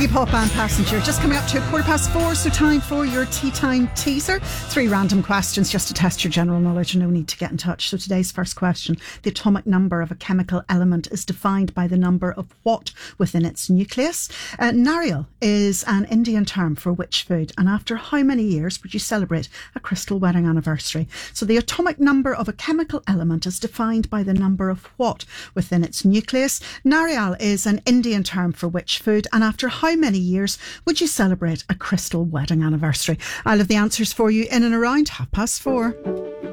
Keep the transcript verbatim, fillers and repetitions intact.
Iggy Pop and Passenger. Just coming up to a quarter past four, so time for your tea time teaser. Three random questions just to test your general knowledge, and no need to get in touch. So today's first question: the atomic number of a chemical element is defined by the number of what within its nucleus? Uh, Nariyal is an Indian term for which food, and after how many years would you celebrate a crystal wedding anniversary? So the atomic number of a chemical element is defined by the number of what within its nucleus? Nariyal is an Indian term for which food, and after how many years would you celebrate a crystal wedding anniversary? I'll have the answers for you in and around half past four.